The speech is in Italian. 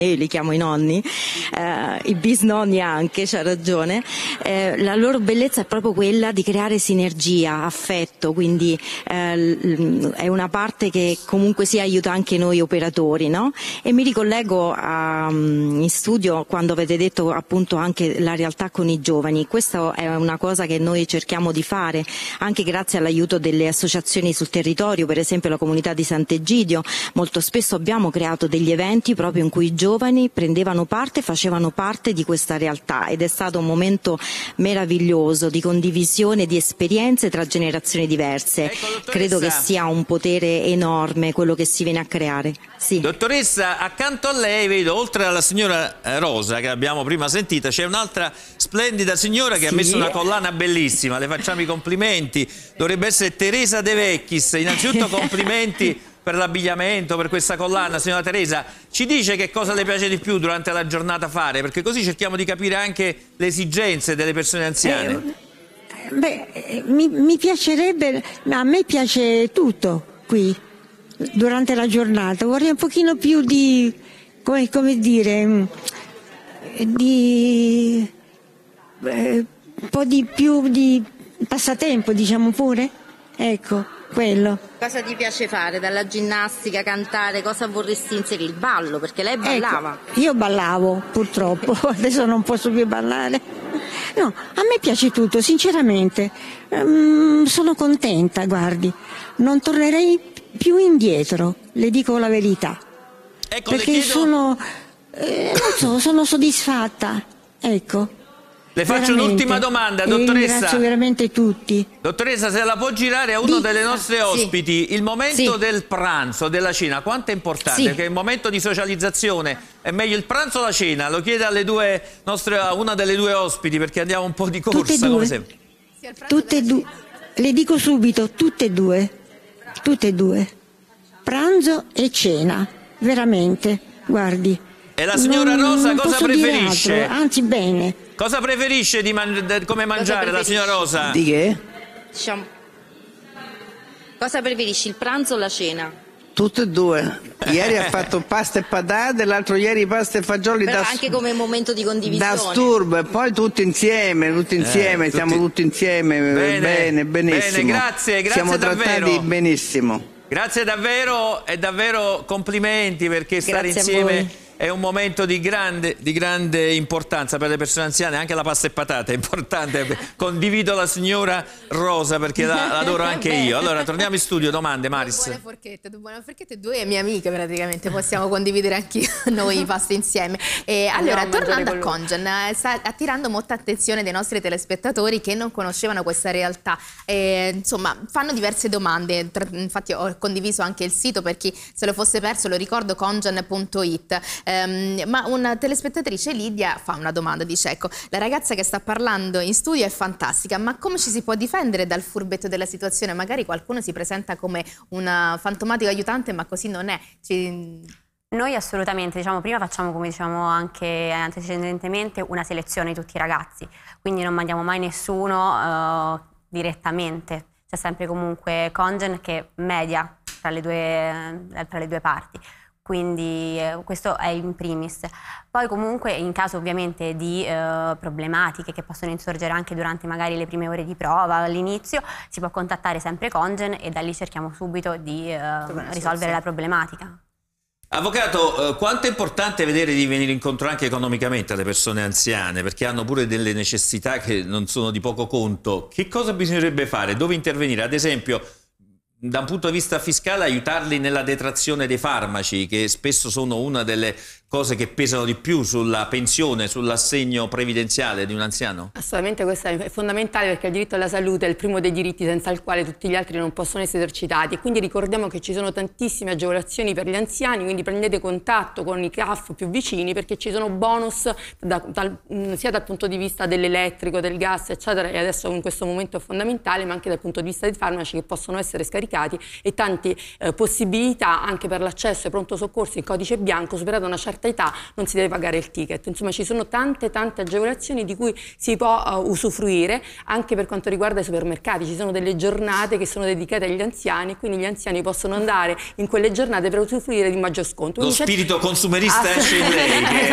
io li chiamo i nonni, i bisnonni anche, c'ha ragione, la loro bellezza è proprio quella di creare sinergia, affetto, quindi è una parte che comunque si aiuta anche noi operatori, no? E mi ricollego in studio quando avete detto appunto anche la realtà con i giovani. Questa è una cosa che noi cerchiamo di fare anche grazie all'aiuto delle associazioni sul territorio, per esempio la comunità di Sant'Egidio. Molto spesso abbiamo creato degli eventi proprio in cui i giovani prendevano parte, facevano parte di questa realtà, ed è stato un momento meraviglioso di condivisione di esperienze tra generazioni diverse. Ecco, credo che sia un potere enorme quello che si viene a creare. Sì. Dottoressa, accanto a lei vedo, oltre alla signora Rosa che abbiamo prima sentita, c'è un'altra splendida signora che ha messo una collana bellissima, le facciamo i complimenti, dovrebbe essere Teresa De Vecchis. Innanzitutto complimenti per l'abbigliamento, per questa collana. Signora Teresa, ci dice che cosa le piace di più durante la giornata fare, perché così cerchiamo di capire anche le esigenze delle persone anziane. Mi piacerebbe, a me piace tutto qui durante la giornata, vorrei un pochino più di, come dire, di un po' di più di passatempo, diciamo pure, ecco. Quello. Cosa ti piace fare? Dalla ginnastica, cantare, cosa vorresti inserire? Il ballo, perché lei ballava. Ecco, io ballavo, purtroppo, adesso non posso più ballare. No, a me piace tutto, sinceramente. Sono contenta, guardi. Non tornerei più indietro, le dico la verità. Ecco, perché le chiedo... non so, sono soddisfatta, ecco. Le faccio un'ultima domanda, dottoressa. Ringrazio veramente tutti. Dottoressa, se la può girare a uno delle nostre ospiti, sì. Il momento del pranzo, della cena, quanto è importante? Sì. Perché è un momento di socializzazione. È meglio il pranzo o la cena? Lo chiede alle a una delle due ospiti, perché andiamo un po' di corsa. Tutte e due. Come sempre. Tutte e due. Le dico subito, tutte e due. Tutte e due. Pranzo e cena, veramente. Guardi. E la signora Rosa cosa preferisce? Anzi, bene. Cosa preferisce come mangiare la signora Rosa? Di che? Diciamo, cosa preferisci, il pranzo o la cena? Tutte e due. Ieri ha fatto pasta e patate, l'altro ieri pasta e fagioli. Però anche come momento di condivisione. Da sturbo, e poi tutti insieme, siamo tutti insieme, bene, benissimo. Bene, grazie siamo davvero. Trattati benissimo. Grazie davvero e davvero complimenti, perché stare insieme è un momento di grande importanza per le persone anziane. Anche la pasta e patate è importante. Condivido la signora Rosa perché l'adoro anche io. Allora torniamo in studio, domande, Maris. Due buone forchette, due mie amiche praticamente, possiamo condividere anche noi i pasti insieme. Allora, tornando a Congen, sta attirando molta attenzione dei nostri telespettatori che non conoscevano questa realtà. Insomma, fanno diverse domande, infatti ho condiviso anche il sito per chi se lo fosse perso, lo ricordo, congen.it. Ma una telespettatrice, Lidia, fa una domanda, dice: ecco, la ragazza che sta parlando in studio è fantastica, ma come ci si può difendere dal furbetto della situazione? Magari qualcuno si presenta come una fantomatica aiutante, ma così non è. Noi assolutamente, diciamo, prima facciamo, come diciamo anche antecedentemente, una selezione di tutti i ragazzi, quindi non mandiamo mai nessuno direttamente, c'è sempre comunque Congen che media tra le due parti. Quindi questo è in primis. Poi comunque in caso ovviamente di problematiche che possono insorgere anche durante magari le prime ore di prova, all'inizio, si può contattare sempre Congen e da lì cerchiamo subito di risolvere la problematica. Avvocato, quanto è importante vedere di venire incontro anche economicamente alle persone anziane, perché hanno pure delle necessità che non sono di poco conto. Che cosa bisognerebbe fare? Dove intervenire? Ad esempio, da un punto di vista fiscale, aiutarli nella detrazione dei farmaci, che spesso sono una delle cose che pesano di più sulla pensione, sull'assegno previdenziale di un anziano? Assolutamente, questo è fondamentale, perché il diritto alla salute è il primo dei diritti senza il quale tutti gli altri non possono essere esercitati. Quindi ricordiamo che ci sono tantissime agevolazioni per gli anziani, quindi prendete contatto con i CAF più vicini, perché ci sono bonus sia dal punto di vista dell'elettrico, del gas, eccetera, e adesso in questo momento è fondamentale, ma anche dal punto di vista dei farmaci che possono essere scaricati, e tante possibilità anche per l'accesso ai pronto soccorso in codice bianco superata una certa certa età non si deve pagare il ticket. Insomma, ci sono tante agevolazioni di cui si può usufruire anche per quanto riguarda i supermercati. Ci sono delle giornate che sono dedicate agli anziani, quindi gli anziani possono andare in quelle giornate per usufruire di maggior sconto. Lo spirito consumerista esce in lei.